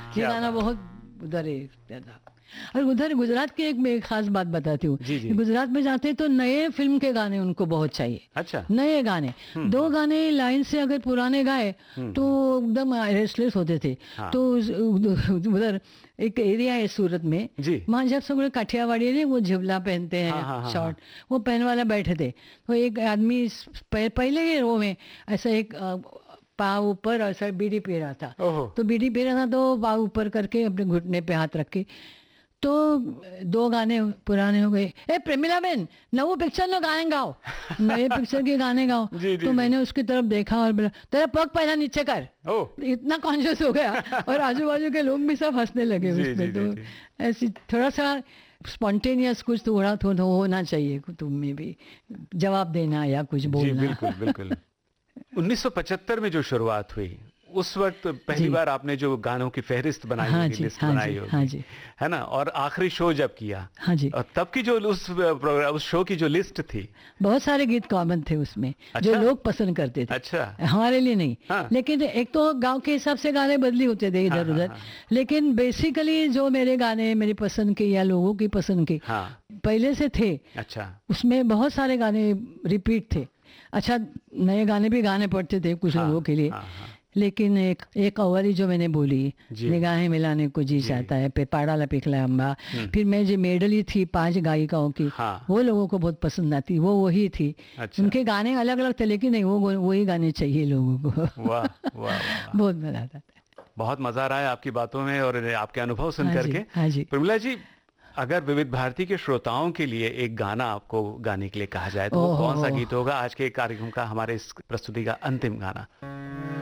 ये गाना बहुत उधर है था। और उधर गुजरात की मैं एक खास बात बताती हूँ। जी, जी। गुजरात में जाते तो नए फिल्म के गाने उनको बहुत चाहिए। अच्छा। नए गाने, दो गाने लाइन से अगर पुराने गाए तो एकदम रेस्टलेस होते थे। हाँ। तो उधर एक एरिया है सूरत में, जी। वहाँ जब सब लोग काठियावाड़ी ने वो झबला पहनते हाँ, हाँ, हैं हाँ, शॉर्ट, वो पहन वाला बैठे थे। तो एक आदमी पहले ही रो में ऐसा एक पाँव ऊपर ऐसा बीड़ी पी रहा था। ओहो। तो बीड़ी पी रहा था तो पाँव ऊपर करके अपने घुटने पे हाथ रख के, तो दो गाने पुराने हो गए, ए प्रेमिला बहन नवो पिक्चर नो गाने गाओ, नए पिक्चर के गाने गाओ। जी, जी, तो जी। मैंने उसकी तरफ देखा और बोला तेरा पग पहला नीचे कर। ओह। इतना कॉन्शियस हो गया और आजू बाजू के लोग भी सब हंसने लगे जी, उसमें। जी, तो जी, ऐसी थोड़ा सा स्पॉन्टेनियस कुछ थोड़ा थोड़ा होना चाहिए तुम में भी, जवाब देना या कुछ जी, बोलना। बिल्कुल बिल्कुल। 1975 में जो शुरुआत हुई उस वक्त पहली जी। बार आपने जो गानों की फहरिस्त बनाई हाँ होगी, जी, लिस्ट हाँ बनाई जी, होगी, हाँ जी, है ना? और आखिरी शो जब किया, हाँ जी। और तब की जो उस प्रोग्राम, उस शो की जो लिस्ट थी। बहुत सारे गीत कॉमन थे उसमें जो अच्छा? लोग पसंद करते थे। अच्छा। हमारे लिए नहीं। हाँ। लेकिन एक तो गांव के हिसाब से गाने बदली होते थे हाँ, इधर हाँ, उधर, हाँ। लेकिन बेसिकली जो मेरे गाने मेरी पसंद के या लोगों की पसंद के हाँ। पहले से थे, अच्छा। उसमें बहुत सारे गाने रिपीट थे। अच्छा, नए गाने भी गाने पड़ते थे कुछ हाँ, लोगों के लिए। हाँ, हाँ। लेकिन एक अवारी जो मैंने बोली, जी। निगाहें मिलाने को जी जी। चाहता है, पे पाड़ा पिघला अम्बा, फिर मैं जो मेडली थी 5 गायिकाओं की, हाँ। वो लोगों को बहुत पसंद आती, वो वही थी। अच्छा। उनके गाने अलग अलग थे लेकिन नहीं, वो वही गाने चाहिए लोगों को। वाह वाह वाह। बहुत मजा आता था। बहुत मजा आ रहा है आपकी बातों में और आपके अनुभव सुन हाँ जी, करके। हाँ जी। प्रमिला जी, अगर विविध भारती के श्रोताओं के लिए एक गाना आपको गाने के लिए कहा जाए तो वो कौन सा गीत होगा? आज के कार्यक्रम का, हमारे इस प्रस्तुति का अंतिम गाना।